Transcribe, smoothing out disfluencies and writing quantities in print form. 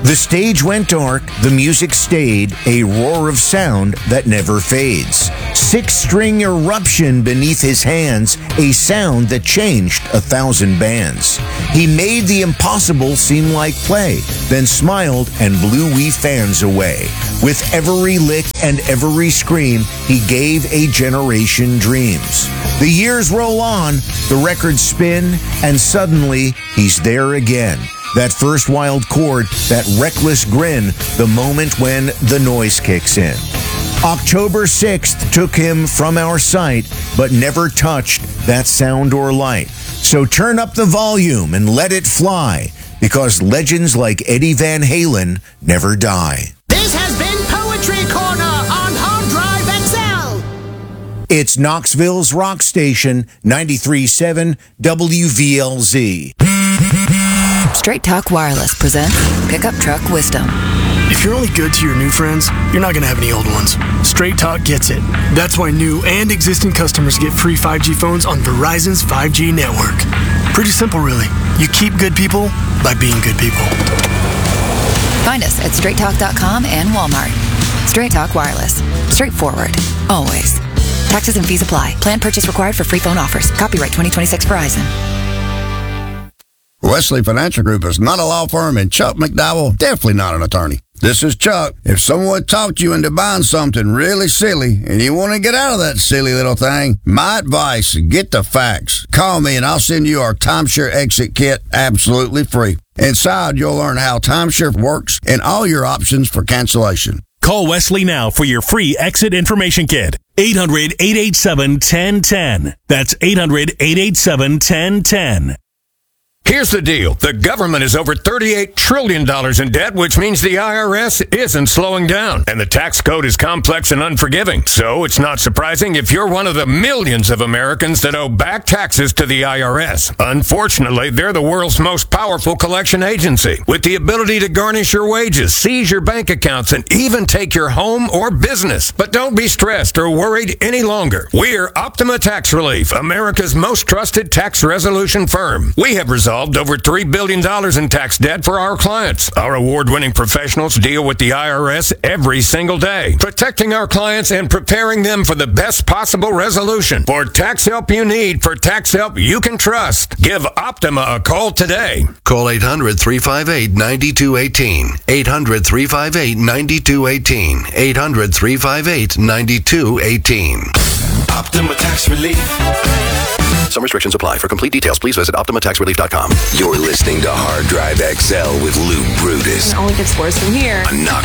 The stage went dark, the music stayed, a roar of sound that never fades. Six-string eruption beneath his hands, a sound that changed 1,000 bands. He made the impossible seem like play, then smiled and blew we fans away. With every lick and every scream, he gave a generation dreams. The years roll on, the records spin, and suddenly he's there again. That first wild chord, that reckless grin, the moment when the noise kicks in. October 6th took him from our sight, but never touched that sound or light. So turn up the volume and let it fly, because legends like Eddie Van Halen never die. This has been Poetry Corner on Hard Drive XL. It's Knoxville's rock station, 93.7 WVLZ. Straight Talk Wireless presents Pickup Truck Wisdom. If you're only good to your new friends, you're not going to have any old ones. Straight Talk gets it. That's why new and existing customers get free 5G phones on Verizon's 5G network. Pretty simple, really. You keep good people by being good people. Find us at straighttalk.com and Walmart. Straight Talk Wireless. Straightforward. Always. Taxes and fees apply. Plan purchase required for free phone offers. Copyright 2026 Verizon. Wesley Financial Group is not a law firm, and Chuck McDowell definitely not an attorney. This is Chuck. If someone talked you into buying something really silly and you want to get out of that silly little thing, my advice, get the facts. Call me and I'll send you our timeshare exit kit absolutely free. Inside, you'll learn how timeshare works and all your options for cancellation. Call Wesley now for your free exit information kit. 800-887-1010. That's 800-887-1010. Here's the deal. The government is over $38 trillion in debt, which means the IRS isn't slowing down. And the tax code is complex and unforgiving. So it's not surprising if you're one of the millions of Americans that owe back taxes to the IRS. Unfortunately, they're the world's most powerful collection agency, with the ability to garnish your wages, seize your bank accounts, and even take your home or business. But don't be stressed or worried any longer. We're Optima Tax Relief, America's most trusted tax resolution firm. We have resolved over $3 billion in tax debt for our clients. Our award-winning professionals deal with the IRS every single day, protecting our clients and preparing them for the best possible resolution. For tax help you need, for tax help you can trust, give Optima a call today. Call 800-358-9218. 800-358-9218. 800-358-9218. Optima Tax Relief. Some restrictions apply. For complete details, please visit OptimaTaxRelief.com. You're listening to Hard Drive XL with Lou Brutus. It only gets worse from here. On Knoxville.